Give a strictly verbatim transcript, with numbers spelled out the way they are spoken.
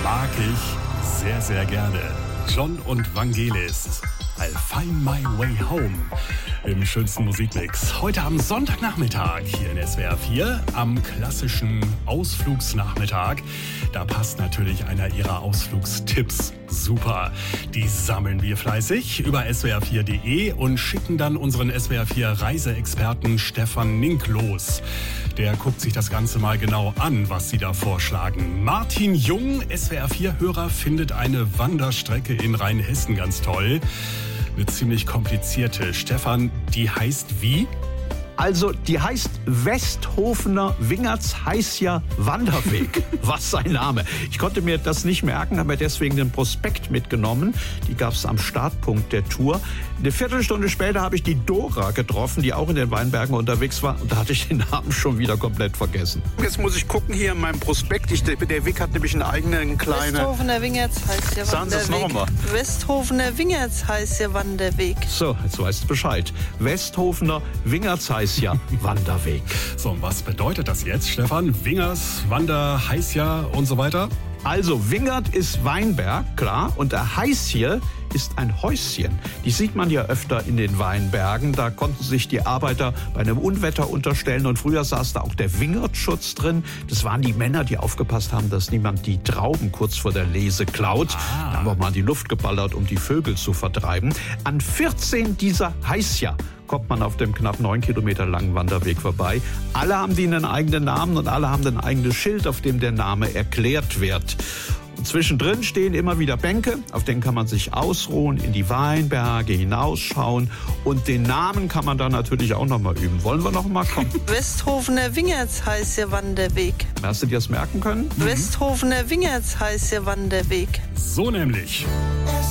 mag ich sehr, sehr gerne. John und Vangelis. I'll find my way home im schönsten Musikmix. Heute am Sonntagnachmittag hier in S W R vier, am klassischen Ausflugsnachmittag. Da passt natürlich einer ihrer Ausflugstipps super. Die sammeln wir fleißig über S W R vier Punkt de und schicken dann unseren S W R vier Reiseexperten Stefan Nink los. Der guckt sich das Ganze mal genau an, was sie da vorschlagen. Martin Jung, S W R vier Hörer, findet eine Wanderstrecke in Rheinhessen ganz toll. Eine ziemlich komplizierte. Stefan, die heißt wie? Also, die heißt Westhofener Wingertsheißer Wanderweg. Was sein Name. Ich konnte mir das nicht merken, habe mir deswegen den Prospekt mitgenommen. Die gab es am Startpunkt der Tour. Eine Viertelstunde später habe ich die Dora getroffen, die auch in den Weinbergen unterwegs war. Und da hatte ich den Namen schon wieder komplett vergessen. Jetzt muss ich gucken hier in meinem Prospekt. Ich, der Weg hat nämlich einen eigenen kleinen... Westhofener Wingertsheißer Wanderweg. Sagen Sie es noch einmal. Westhofener Wingertsheißer Wanderweg. So, jetzt weißt du Bescheid. Westhofener Wingertsheißer Wanderweg. So, und was bedeutet das jetzt, Stefan? Wingers, Wander, Heißjahr und so weiter? Also, Wingert ist Weinberg, klar. Und der Heißjahr ist ein Häuschen. Die sieht man ja öfter in den Weinbergen. Da konnten sich die Arbeiter bei einem Unwetter unterstellen. Und früher saß da auch der Wingertschutz drin. Das waren die Männer, die aufgepasst haben, dass niemand die Trauben kurz vor der Lese klaut. Ah. Da haben wir mal in die Luft geballert, um die Vögel zu vertreiben. An vierzehn dieser Heißjahr kommt man auf dem knapp neun Kilometer langen Wanderweg vorbei. Alle haben die einen eigenen Namen und alle haben ein eigenes Schild, auf dem der Name erklärt wird. Und zwischendrin stehen immer wieder Bänke, auf denen kann man sich ausruhen, in die Weinberge hinausschauen. Und den Namen kann man dann natürlich auch noch mal üben. Wollen wir noch mal kommen? Westhofener Wingertsheißer Wanderweg. Hast du dir das merken können? Mhm. Westhofener Wingertsheißer Wanderweg. So nämlich.